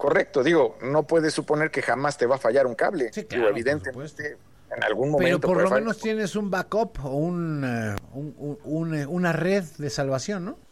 Correcto, digo, no puedes suponer que jamás te va a fallar un cable. Sí, Digo, claro, evidentemente, en algún momento pero por puede lo fallar. menos tienes un backup o una red de salvación, ¿no?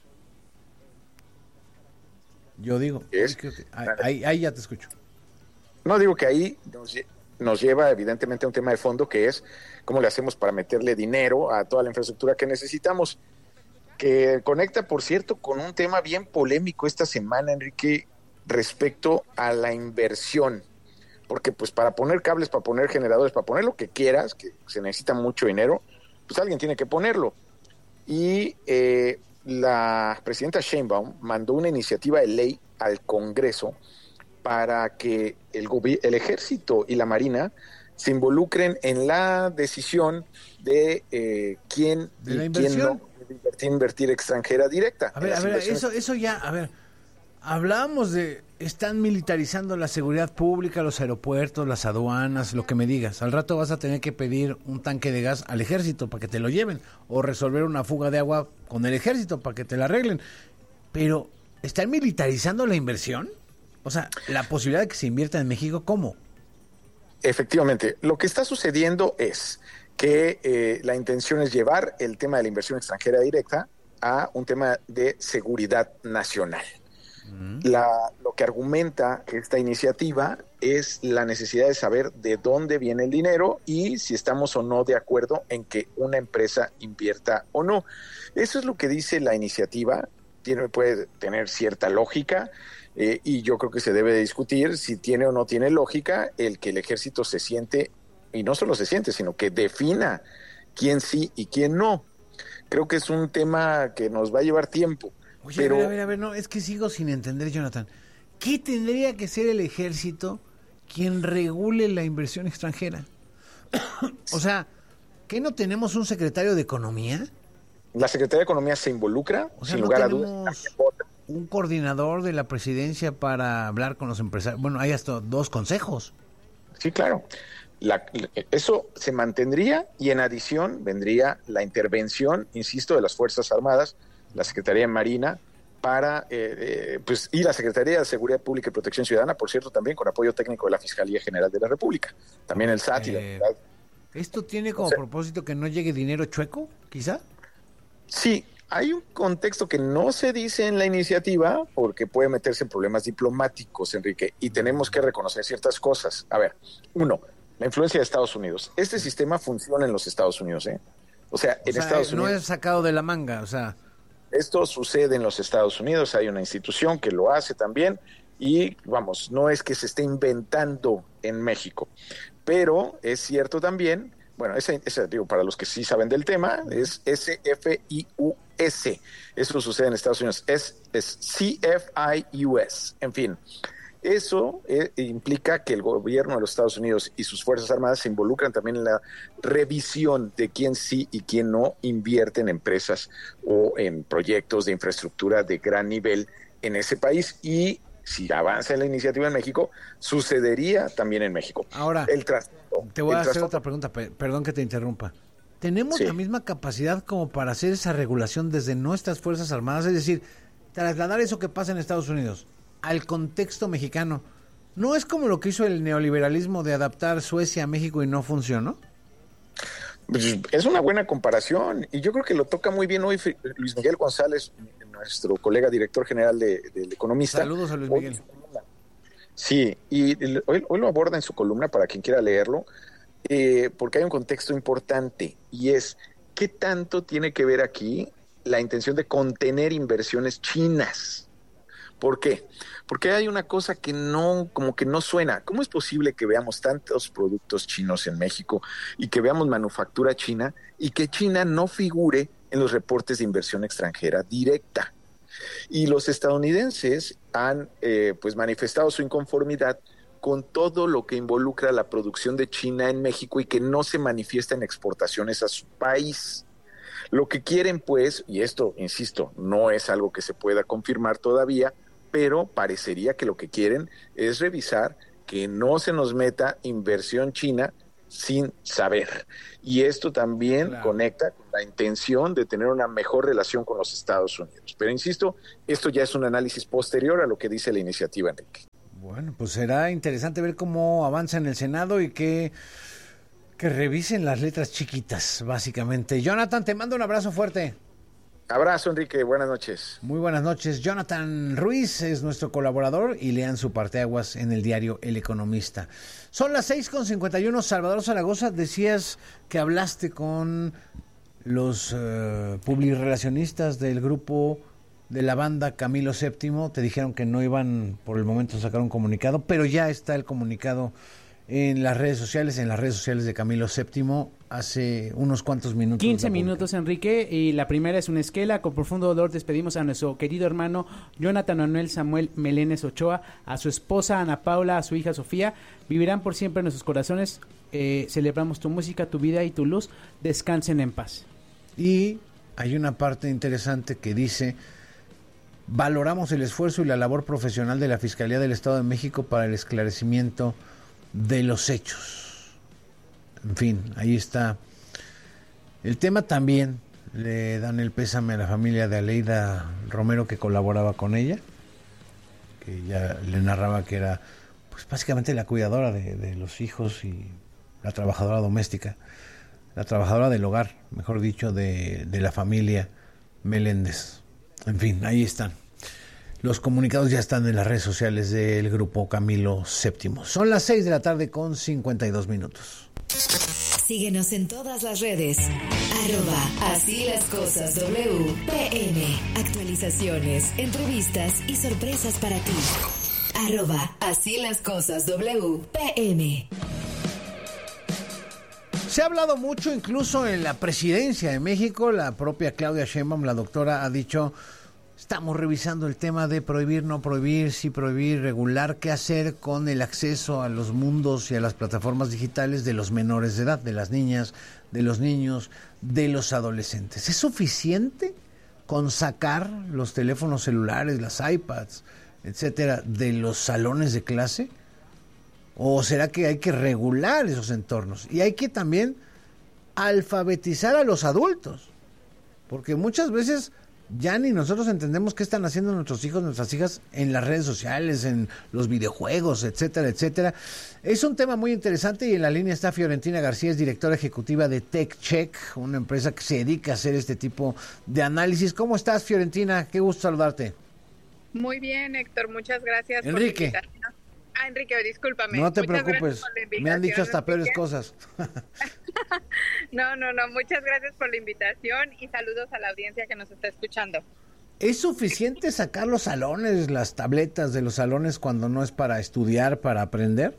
Yo digo, Es, ahí ya te escucho. no digo que ahí nos lleva evidentemente a un tema de fondo que es cómo le hacemos para meterle dinero a toda la infraestructura que necesitamos, que conecta, por cierto, con un tema bien polémico esta semana, Enrique, respecto a la inversión. Porque pues para poner cables, para poner generadores, para poner lo que quieras, que se necesita mucho dinero, pues alguien tiene que ponerlo. Y la presidenta Sheinbaum mandó una iniciativa de ley al Congreso para que el Ejército y la Marina se involucren en la decisión de quién De la y quién inversión. no debe invertir extranjera directa. A ver, eso ya, a ver, hablábamos de, están militarizando la seguridad pública, los aeropuertos, las aduanas, lo que me digas. Al rato vas a tener que pedir un tanque de gas al ejército para que te lo lleven, o resolver una fuga de agua con el ejército para que te la arreglen. Pero, ¿están militarizando la inversión? O sea, la posibilidad de que se invierta en México, ¿cómo? Efectivamente, lo que está sucediendo es que la intención es llevar el tema de la inversión extranjera directa a un tema de seguridad nacional. Lo que argumenta esta iniciativa es la necesidad de saber de dónde viene el dinero y si estamos o no de acuerdo en que una empresa invierta o no. Eso es lo que dice la iniciativa, puede tener cierta lógica. Y yo creo que se debe de discutir si tiene o no tiene lógica el que el ejército se siente, y no solo se siente, sino que defina quién sí y quién no. Creo que es un tema que nos va a llevar tiempo. Oye, pero a ver, no, es que sigo sin entender, Jonathan. ¿Qué tendría que ser el ejército quien regule la inversión extranjera? O sea, ¿qué no tenemos un secretario de Economía? La Secretaría de Economía se involucra, O sea, sin no lugar a tenemos dudas. un coordinador de la presidencia para hablar con los empresarios. Bueno, hay hasta 2 consejos. Sí, claro. Eso se mantendría y en adición vendría la intervención, insisto, de las Fuerzas Armadas, la Secretaría de Marina, y la Secretaría de Seguridad Pública y Protección Ciudadana, por cierto, también con apoyo técnico de la Fiscalía General de la República. También el SAT y la... ¿Esto tiene como propósito que no llegue dinero chueco, quizá? Sí, hay un contexto que no se dice en la iniciativa porque puede meterse en problemas diplomáticos, Enrique, y tenemos que reconocer ciertas cosas. A ver, uno, la influencia de Estados Unidos. Este sistema funciona en los Estados Unidos, ¿eh? O sea, Estados no Unidos... es sacado de la manga, o sea... Esto sucede en los Estados Unidos, hay una institución que lo hace también y vamos, no es que se esté inventando en México, pero es cierto también, bueno, ese digo, para los que sí saben del tema, es SFIUS, eso sucede en Estados Unidos, es CFIUS, en fin. Eso implica que el gobierno de los Estados Unidos y sus Fuerzas Armadas se involucran también en la revisión de quién sí y quién no invierte en empresas o en proyectos de infraestructura de gran nivel en ese país. Y si avanza la iniciativa en México, sucedería también en México. Ahora, te voy a hacer otra pregunta, perdón que te interrumpa. ¿Tenemos la misma capacidad como para hacer esa regulación desde nuestras Fuerzas Armadas? Es decir, trasladar eso que pasa en Estados Unidos al contexto mexicano. ¿No es como lo que hizo el neoliberalismo de adaptar Suecia a México y no funcionó? Pues es una buena comparación y yo creo que lo toca muy bien hoy Luis Miguel González, nuestro colega director general del Economista. Saludos a Luis Miguel. Sí, y hoy lo aborda en su columna para quien quiera leerlo, porque hay un contexto importante y es ¿qué tanto tiene que ver aquí la intención de contener inversiones chinas? ¿Por qué? Porque hay una cosa que como que no suena. ¿Cómo es posible que veamos tantos productos chinos en México y que veamos manufactura china y que China no figure en los reportes de inversión extranjera directa? Y los estadounidenses han pues manifestado su inconformidad con todo lo que involucra la producción de China en México y que no se manifiesta en exportaciones a su país. Lo que quieren, pues, y esto, insisto, no es algo que se pueda confirmar todavía, pero parecería que lo que quieren es revisar que no se nos meta inversión china sin saber. Y esto también conecta con la intención de tener una mejor relación con los Estados Unidos. Pero insisto, esto ya es un análisis posterior a lo que dice la iniciativa, Enrique. Bueno, pues será interesante ver cómo avanza en el Senado y que revisen las letras chiquitas, básicamente. Jonathan, te mando un abrazo fuerte. Abrazo, Enrique, buenas noches. Muy buenas noches. Jonathan Ruiz es nuestro colaborador y lean su parteaguas en el diario El Economista. Son las 6:51. Salvador Zaragoza, decías que hablaste con los publirelacionistas del grupo de la banda Camilo VII. Te dijeron que no iban por el momento a sacar un comunicado, pero ya está el comunicado en las redes sociales de Camilo VII hace unos cuantos minutos. 15 minutos, Enrique, y la primera es una esquela. Con profundo dolor despedimos a nuestro querido hermano Jonathan Manuel Samuel Meléndez Ochoa, a su esposa Ana Paula, a su hija Sofía. Vivirán por siempre en nuestros corazones. Celebramos tu música, tu vida y tu luz. Descansen en paz. Y hay una parte interesante que dice: valoramos el esfuerzo y la labor profesional de la Fiscalía del Estado de México para el esclarecimiento de los hechos. En fin, ahí está el tema. También le dan el pésame a la familia de Aleida Romero, que colaboraba con ella, que ya le narraba que era pues básicamente la cuidadora de los hijos y la trabajadora doméstica, la trabajadora del hogar, mejor dicho, de la familia Meléndez. En fin, ahí están. Los comunicados ya están en las redes sociales del grupo Camilo VII. Son las 6:52 p.m. Síguenos en todas las redes. @Así las cosas WPM. Actualizaciones, entrevistas y sorpresas para ti. Así las cosas WPM. Se ha hablado mucho, incluso en la presidencia de México. La propia Claudia Sheinbaum, la doctora, ha dicho: estamos revisando el tema de prohibir, no prohibir, sí prohibir, regular, qué hacer con el acceso a los mundos y a las plataformas digitales de los menores de edad, de las niñas, de los niños, de los adolescentes. ¿Es suficiente con sacar los teléfonos celulares, las iPads, etcétera, de los salones de clase? ¿O será que hay que regular esos entornos? Y hay que también alfabetizar a los adultos, porque muchas veces ya ni nosotros entendemos qué están haciendo nuestros hijos, nuestras hijas en las redes sociales, en los videojuegos, etcétera, etcétera. Es un tema muy interesante y en la línea está Fiorentina García, es directora ejecutiva de TechCheck, una empresa que se dedica a hacer este tipo de análisis. ¿Cómo estás, Fiorentina? Qué gusto saludarte. Muy bien, Héctor, muchas gracias. Enrique. Por la invitación. Enrique, discúlpame. No te muchas preocupes, me han dicho hasta peores cosas. No, muchas gracias por la invitación y saludos a la audiencia que nos está escuchando. ¿Es suficiente sacar los salones, las tabletas de los salones cuando no es para estudiar, para aprender?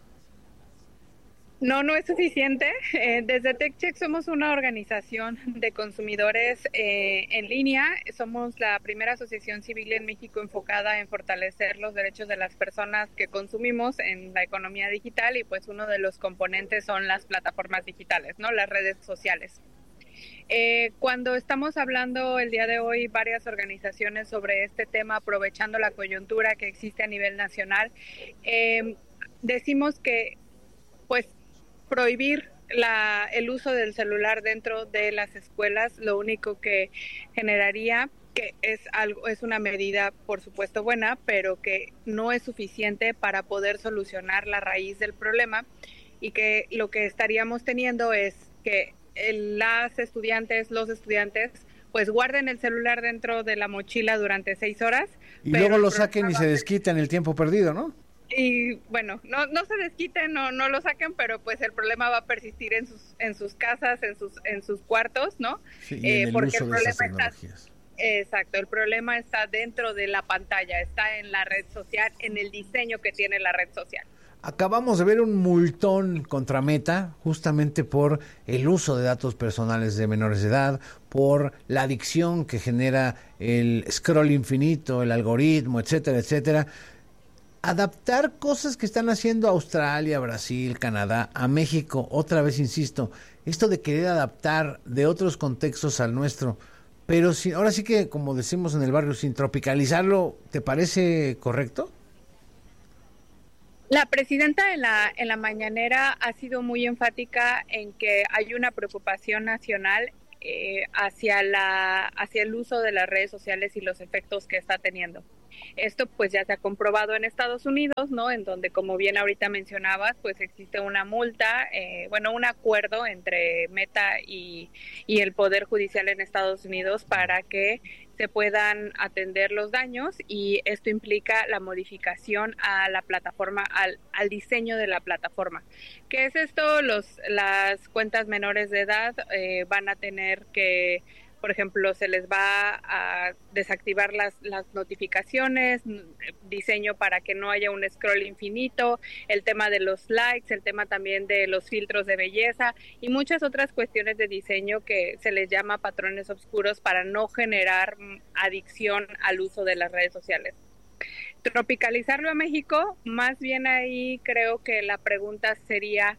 No es suficiente. Desde TechCheck somos una organización de consumidores en línea. Somos la primera asociación civil en México enfocada en fortalecer los derechos de las personas que consumimos en la economía digital, y pues uno de los componentes son las plataformas digitales, ¿no? Las redes sociales. Cuando estamos hablando el día de hoy varias organizaciones sobre este tema, aprovechando la coyuntura que existe a nivel nacional, decimos que pues prohibir el uso del celular dentro de las escuelas lo único que generaría, que es una medida por supuesto buena, pero que no es suficiente para poder solucionar la raíz del problema, y que lo que estaríamos teniendo es que los estudiantes pues guarden el celular dentro de la mochila durante 6 horas. Y luego lo saquen y se desquiten el tiempo perdido, ¿no? Y bueno, no se desquiten, no lo saquen, pero pues el problema va a persistir en sus casas, en sus cuartos, ¿no? Sí, y en el porque uso el de esas problema tecnologías. Exacto, el problema está dentro de la pantalla, está en la red social, en el diseño que tiene la red social. Acabamos de ver un multón contra Meta, justamente por el uso de datos personales de menores de edad, por la adicción que genera el scroll infinito, el algoritmo, etcétera, etcétera. Adaptar cosas que están haciendo Australia, Brasil, Canadá, a México, otra vez insisto, esto de querer adaptar de otros contextos al nuestro, pero ahora sí que, como decimos en el barrio, sin tropicalizarlo, ¿te parece correcto? La presidenta en la mañanera ha sido muy enfática en que hay una preocupación nacional hacia el uso de las redes sociales y los efectos que está teniendo. Esto pues ya se ha comprobado en Estados Unidos, ¿no? En donde, como bien ahorita mencionabas, pues existe una multa, un acuerdo entre Meta y el Poder Judicial en Estados Unidos para que se puedan atender los daños, y esto implica la modificación a la plataforma, al diseño de la plataforma. ¿Qué es esto? Las cuentas menores de edad van a tener que, por ejemplo, se les va a desactivar las notificaciones, diseño para que no haya un scroll infinito, el tema de los likes, el tema también de los filtros de belleza y muchas otras cuestiones de diseño que se les llama patrones oscuros para no generar adicción al uso de las redes sociales. Tropicalizarlo a México, más bien ahí creo que la pregunta sería...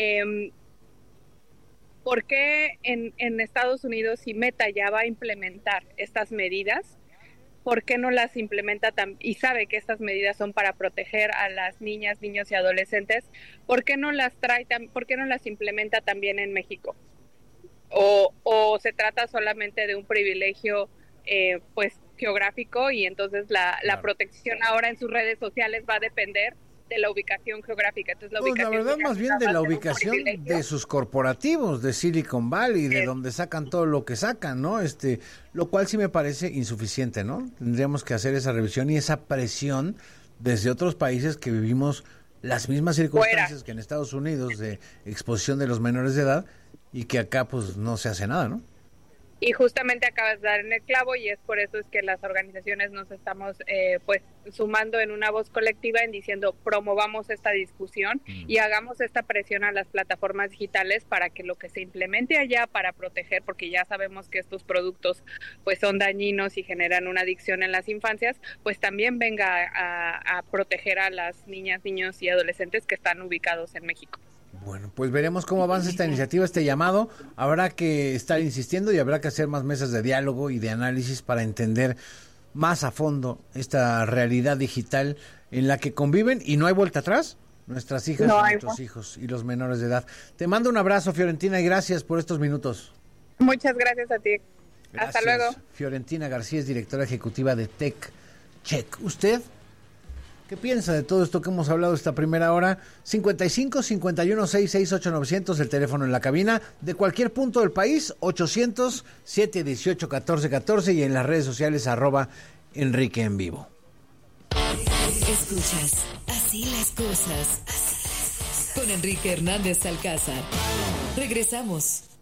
¿por qué en Estados Unidos, si Meta ya va a implementar estas medidas, por qué no las implementa y sabe que estas medidas son para proteger a las niñas, niños y adolescentes? ¿Por qué no las implementa también en México? ¿O se trata solamente de un privilegio geográfico, y entonces la protección ahora en sus redes sociales va a depender de la ubicación geográfica? Entonces, la verdad, más bien de la ubicación de sus corporativos, de Silicon Valley, de donde sacan todo lo que sacan, ¿no? Lo cual sí me parece insuficiente, ¿no? Tendríamos que hacer esa revisión y esa presión desde otros países que vivimos las mismas circunstancias que en Estados Unidos de exposición de los menores de edad, y que acá pues no se hace nada, ¿no? Y justamente acabas de dar en el clavo, y es por eso es que las organizaciones nos estamos sumando en una voz colectiva en diciendo promovamos esta discusión y hagamos esta presión a las plataformas digitales para que lo que se implemente allá para proteger, porque ya sabemos que estos productos pues son dañinos y generan una adicción en las infancias, pues también venga a proteger a las niñas, niños y adolescentes que están ubicados en México. Bueno, pues veremos cómo avanza esta iniciativa, este llamado. Habrá que estar insistiendo y habrá que hacer más mesas de diálogo y de análisis para entender más a fondo esta realidad digital en la que conviven y no hay vuelta atrás nuestras hijas, nuestros hijos y los menores de edad. Te mando un abrazo, Fiorentina, y gracias por estos minutos. Muchas gracias a ti. Gracias. Hasta luego. Fiorentina García es directora ejecutiva de TechCheck. ¿Usted qué piensa de todo esto que hemos hablado esta primera hora? 55 51 668 900, el teléfono en la cabina de cualquier punto del país, 800 718 1414, y en las redes sociales @Enrique en Vivo. Escuchas Así las cosas con Enrique Hernández Alcázar. Regresamos.